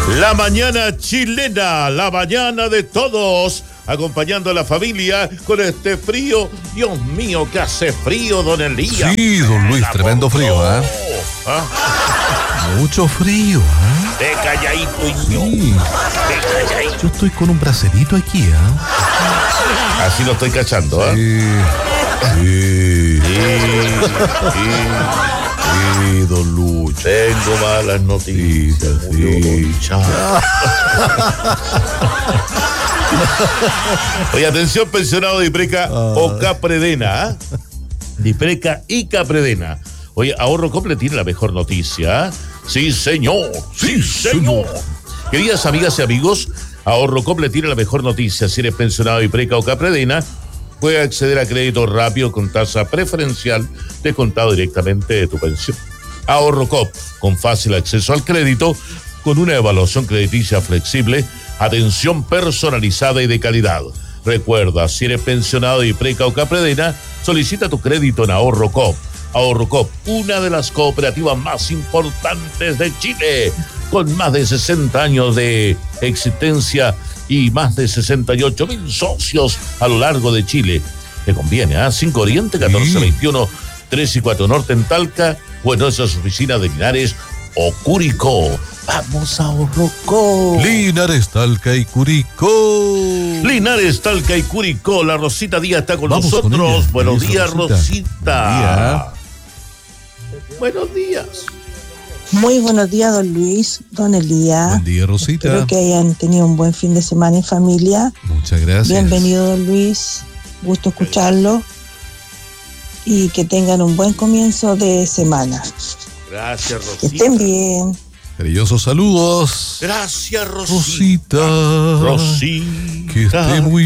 La mañana chilena, la mañana de todos, acompañando a la familia con este frío. Dios mío, que hace frío, don Elías. Sí, don Luis, tremendo frío, ¿eh? ¿Ah? Mucho frío, ¿eh? De calladito, Sí. de calladito. Yo estoy con un bracerito aquí, ¿eh? Así lo estoy cachando, ¿ah? Sí. Sí, don Lucho. Tengo malas noticias. Sí. Oye, atención, pensionado de Ipreca o Capredena. ¿Ah? De Ipreca y Capredena. Oye, Ahorro Cop le tiene la mejor noticia. Sí, señor. Sí, señor. Queridas amigas y amigos, Ahorro Cop le tiene la mejor noticia. Si eres pensionado de Ipreca o Capredena, puede acceder a crédito rápido con tasa preferencial descontado directamente de tu pensión. Ahorro Cop, con fácil acceso al crédito, con una evaluación crediticia flexible, atención personalizada y de calidad. Recuerda, si eres pensionado de Ipreca o Capredena, solicita tu crédito en Ahorro Cop. Ahorro Cop, una de las cooperativas más importantes de Chile, con más de 60 años de existencia y más de 68,000 socios a lo largo de Chile. Te conviene, ¿ah? 5 Oriente, 1421, 3 y 4 Norte en Talca, o en nuestras oficinas de Linares o Curicó. Vamos a Ahorro Cop. Linares, Talca y Curicó. Linares, Talca y Curicó. La Rosita Díaz está con Vamos nosotros. con ella. Buenos Eso, días, Rosita. Buenos días. Buenos días. Muy buenos días, don Luis, don Elías. Buen día, Rosita. Espero que hayan tenido un buen fin de semana en familia. Muchas gracias. Bienvenido, don Luis. Gusto escucharlo. Y que tengan un buen comienzo de semana. Gracias, Rosita. Que estén bien. Cariñosos saludos. Gracias, Rosita. Rosita. Que esté muy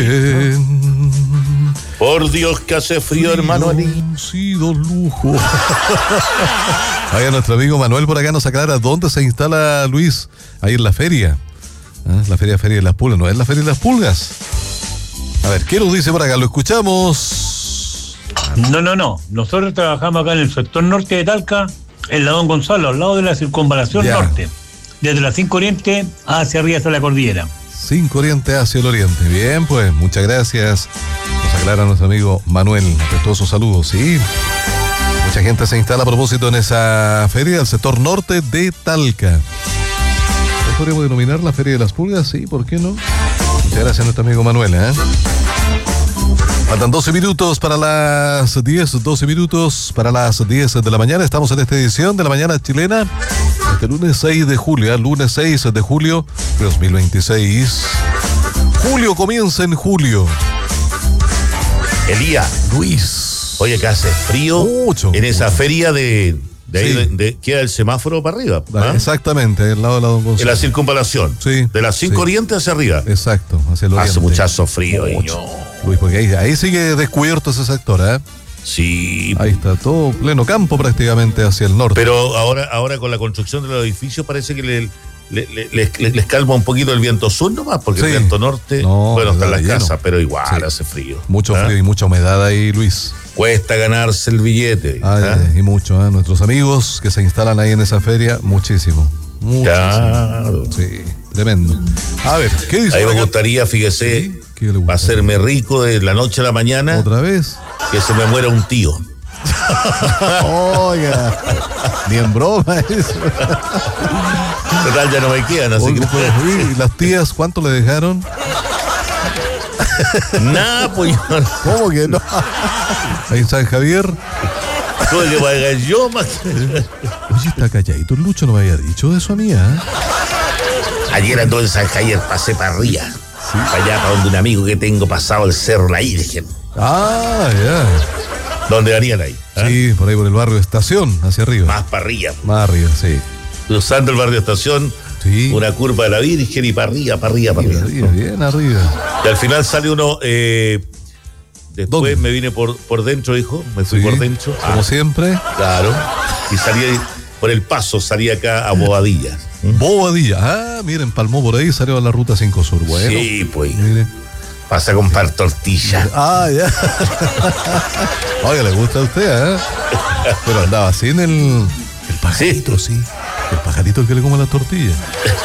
bien. Por Dios, que hace frío, hermano Ali. Sí, don Lujo. Vaya, nuestro amigo Manuel por acá nos aclara dónde se instala Luis, ahí en la feria. La feria de las Pulgas, no es la feria de las Pulgas. A ver, ¿qué nos dice por acá? Lo escuchamos. No. Nosotros trabajamos acá en el sector norte de Talca, en la Don Gonzalo, al lado de la circunvalación norte. Desde la 5 Oriente hacia arriba hasta la cordillera. 5 Oriente hacia el Oriente. Bien, pues, muchas gracias. Nos aclara nuestro amigo Manuel. Afectuosos saludos, sí. Mucha gente se instala a propósito en esa feria del sector norte de Talca. ¿Podríamos denominar la Feria de las Pulgas? Sí, ¿por qué no? Muchas gracias a nuestro amigo Manuel, ¿eh? Faltan 12 minutos para las 10, 12 minutos para las 10 de la mañana. Estamos en esta edición de la mañana chilena. Este lunes 6 de julio, lunes 6 de julio de 2026. Julio comienza en julio. Elías. Luis. Oye, que hace frío. Mucho. En esa feria de ahí Sí. queda el semáforo para arriba. ¿Ah? Exactamente, al lado de la Don Gonzalo. En la circunvalación. Sí. De las 5 Sí. Oriente hacia arriba. Exacto, hacia el oriente. Hace muchazo frío, Mucho. niño. Luis, porque ahí sigue descubierto ese sector, ¿eh? Sí. Ahí está, todo pleno campo prácticamente hacia el norte. Pero ahora con la construcción de los edificios parece que les calma un poquito el viento sur nomás, porque Sí. el viento norte, No, bueno, está en las lleno. casas, pero igual Sí. hace frío. Mucho ¿Ah? frío y mucha humedad ahí, Luis. Cuesta ganarse el billete. ¿Ah? Y mucho, ¿eh? Nuestros amigos que se instalan ahí en esa feria, muchísimo. Claro. Sí, tremendo. A ver, ¿qué dice? Ahí me por acá? gustaría, fíjese, Sí, ¿qué le gusta? hacerme rico de la noche a la mañana, ¿Otra vez? que se me muera un tío. Oiga, ni en broma eso. Total, ya no me quedan, así Oiga, que pues, ¿y las tías cuánto le dejaron? nada, pues ¿Cómo que no? Ahí en San Javier. tuve que pagar yo más. Oye, está calladito el Lucho, no me había dicho eso a mí, ¿eh? Ayer ando en San Javier, pasé para arriba. Para allá, para donde un amigo que tengo pasado el Cerro La Virgen. Ah, ya. Donde Daniel ahí. ¿Ah? Sí, por ahí por el barrio Estación, hacia arriba. Más para arriba. Más arriba, sí. Cruzando el barrio Estación, Sí. una curva de la Virgen y para arriba, para arriba, para arriba. Arriba, bien arriba. Y al final sale uno. Después ¿Dónde? me vine por dentro, hijo. Me fui Sí, por dentro. como siempre. Claro. Y salí por el paso, salí acá a Bobadillas. Bobadilla. Ah, miren, palmó por ahí, salió a la ruta 5 Sur. Bueno. Sí, pues. Mire. Pasa a comprar tortilla. Ah, ya. Oiga, le gusta a usted, ¿eh? Pero andaba sin el pajarito, sí. El pajarito que le come las tortillas.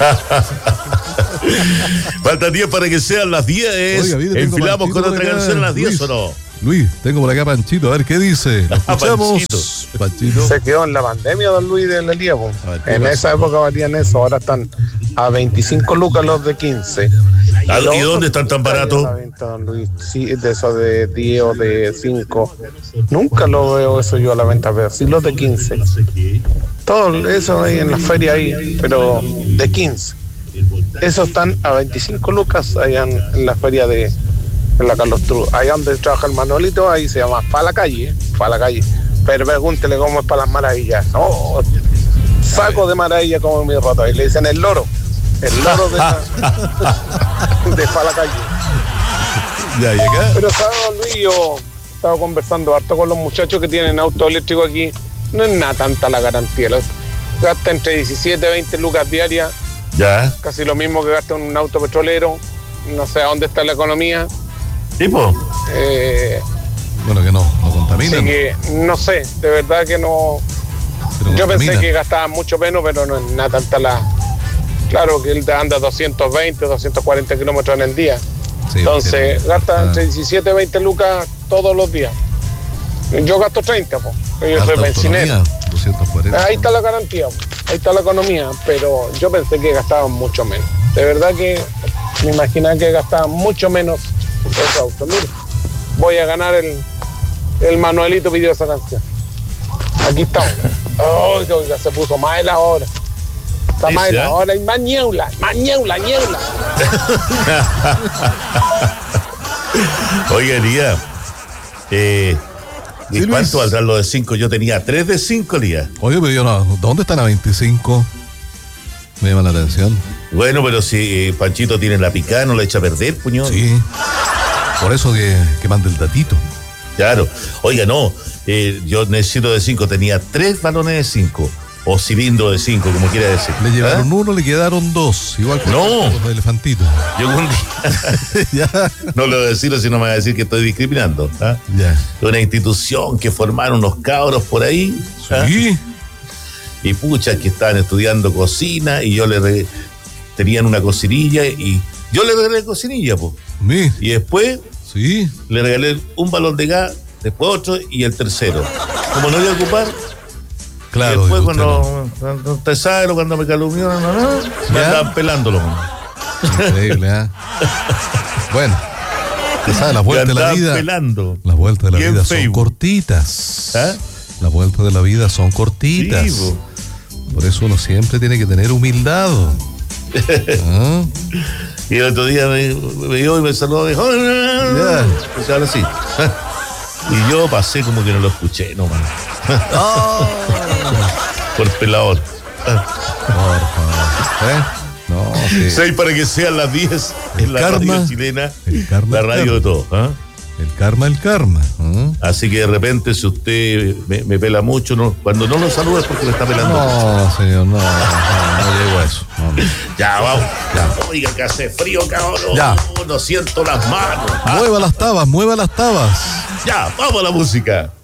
Faltan 10 para que sean las 10. Oiga, mire, Enfilamos con otra acá, canción a las 10, Luis. ¿o no? Luis, tengo por acá Panchito, a ver qué dice. Lo escuchamos. Panchito. Se quedó en la pandemia, don Luis del Elías. A ver, ¿qué En pasó? esa época valían eso, ahora están a 25 lucas los de 15. ¿Y dónde están tan baratos? La venta, don Luis, sí, de esos de 10 o de 5. Nunca lo veo eso yo a la venta, pero sí los de 15. Todo eso ahí en la feria ahí, pero de 15. Esos están a 25 lucas allá en la feria de en la Carlos Truz. Allá donde trabaja el Manuelito, ahí se llama Pa' la calle, Pa' la calle. Pero pregúntele cómo es para las maravillas. Oh, saco de maravilla como mi rato. Ahí le dicen el loro de Pa' la calle. Ya, y acá. Pero sabe, don Luis, yo estaba conversando harto con los muchachos que tienen auto eléctrico aquí. No es nada tanta la garantía. Gasta entre 17 y 20 lucas diarias. Ya. Casi lo mismo que gasta un auto petrolero. No sé a dónde está la economía. ¿Tipo? Bueno, que no contaminan. Así que no sé, de verdad que no. Pero Yo pensé contaminan. que gastaba mucho menos, pero no es nada tanta la. Claro que él anda 220, 240 kilómetros en el día. Sí, Entonces porque- gasta entre 17 y 20 lucas todos los días. Yo gasto 30, pues. Yo soy Alta bencinero. autonomía, 240. Ahí está la garantía, ahí está la economía, pero yo pensé que gastaban mucho menos. De verdad que me imaginaba que gastaban mucho menos esos autos. Mira, voy a ganar el Manuelito pidió esa canción. Aquí estamos. Oiga, se puso más la hora. Está Sí, más sí, la ¿eh? hora y más ñeula. Oiga, Elías. ¿Y Sí, cuánto Luis. valdrán los de 5? Yo tenía 3 de 5, Elías. Oye, pero yo no. ¿Dónde están a 25? Me llama la atención. Bueno, pero si Panchito tiene la picada, no la echa a perder, puño. Sí. Por eso que mande el datito. Claro. Oiga, no. Yo necesito de 5. Tenía 3 balones de 5. O cilindros de 5, como quiera decir. Le llevaron ¿Ah? uno, le quedaron 2. Igual que No. los elefantitos. Yo un día, Ya. no le voy a decirlo, si no me va a decir que estoy discriminando. ¿Ah? Ya. Una institución que formaron unos cabros por ahí. ¿ah? Sí. Y pucha, que estaban estudiando cocina y yo tenían una cocinilla y yo le regalé cocinilla, pues. Mi. Y después Sí. le regalé un balón de gas, después otro y el tercero. Como no iba a ocupar, Claro. y después dijo usted, cuando usted sabe, cuando me calumnió, me ¿Ya? andaban pelándolo. no. Increíble, ¿ah? Bueno. Usted sabe, las Me vueltas de la andaban vida. pelando. Las vueltas de la Y en vida son Facebook. cortitas. ¿Ah? Las vueltas de la vida son cortitas. Sí, po. Por eso uno siempre tiene que tener humildad. ¿Ah? Y el otro día me vio y me saludó y dijo, Ya. pues ahora sí. Y yo pasé como que no lo escuché, no, man. Por pelador. Por favor. ¿Eh? No, sí. 6 para que sean las 10 El en la karma, radio chilena, el karma, la el radio de karma. todos. ¿ah? El karma. ¿Ah? Así que de repente, si usted me pela mucho, cuando no lo saluda es porque me está pelando. No, señor, no llego a eso. No. Ya, vamos. Ya. Oiga, que hace frío, cabrón. Ya. No siento las manos. ¿ah? Mueva las tabas, mueva las tabas. Ya, vamos a la música.